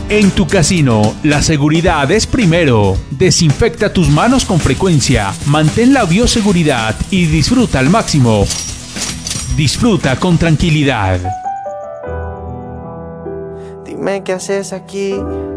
En tu casino, la seguridad es primero. Desinfecta tus manos con frecuencia, mantén la bioseguridad y disfruta al máximo. Disfruta con tranquilidad. Dime qué haces aquí.